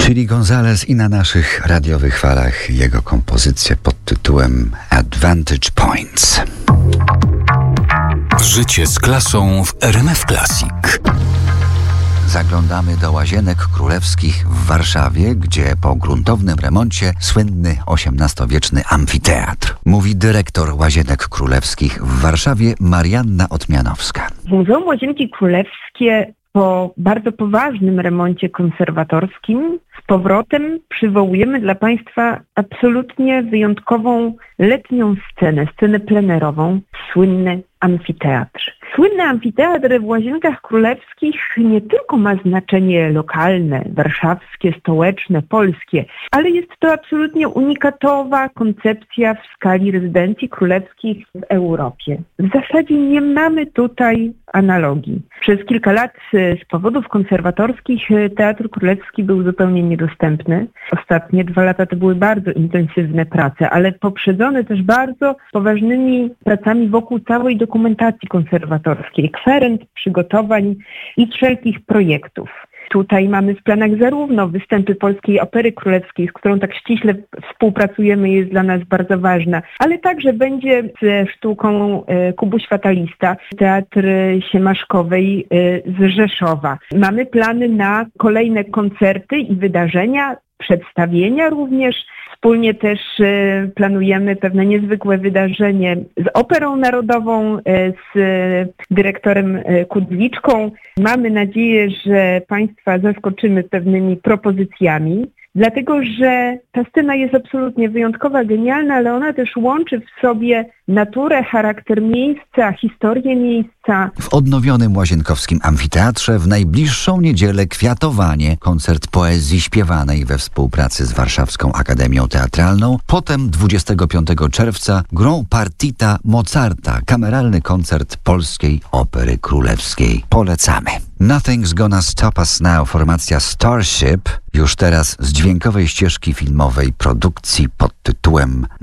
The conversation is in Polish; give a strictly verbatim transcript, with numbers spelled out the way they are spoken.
Chili González i na naszych radiowych falach jego kompozycję pod tytułem Advantage Points. Życie z klasą w R M F Classic. Zaglądamy do Łazienek Królewskich w Warszawie, gdzie po gruntownym remoncie słynny osiemnastowieczny amfiteatr. Mówi dyrektor Łazienek Królewskich w Warszawie Marianna Otmianowska. Muzeum Łazienki Królewskie po bardzo poważnym remoncie konserwatorskim z powrotem przywołujemy dla Państwa absolutnie wyjątkową letnią scenę, scenę plenerową, słynny amfiteatr. Słynny amfiteatr w Łazienkach Królewskich nie tylko ma znaczenie lokalne, warszawskie, stołeczne, polskie, ale jest to absolutnie unikatowa koncepcja w skali rezydencji królewskich w Europie. W zasadzie nie mamy tutaj analogii. Przez kilka lat z powodów konserwatorskich Teatr Królewski był zupełnie niedostępny. Ostatnie dwa lata to były bardzo intensywne prace, ale poprzedzone też bardzo poważnymi pracami wokół całej dokumentacji konserwatorskiej, kwerend, przygotowań i wszelkich projektów. Tutaj mamy w planach zarówno występy Polskiej Opery Królewskiej, z którą tak ściśle współpracujemy, jest dla nas bardzo ważna, ale także będzie ze sztuką Kubuś Fatalista, Teatr Siemaszkowej z Rzeszowa. Mamy plany na kolejne koncerty i wydarzenia, przedstawienia również. Wspólnie też planujemy pewne niezwykłe wydarzenie z Operą Narodową, z dyrektorem Kudliczką. Mamy nadzieję, że Państwa zaskoczymy pewnymi propozycjami, dlatego że ta scena jest absolutnie wyjątkowa, genialna, ale ona też łączy w sobie naturę, charakter miejsca, historię miejsca. W odnowionym Łazienkowskim Amfiteatrze w najbliższą niedzielę Kwiatowanie, koncert poezji śpiewanej we współpracy z Warszawską Akademią Teatralną. Potem dwudziestego piątego czerwca Grand Partita Mozarta, kameralny koncert Polskiej Opery Królewskiej. Polecamy. Nothing's Gonna Stop Us Now, formacja Starship, już teraz z dźwiękowej ścieżki filmowej produkcji pod tytułem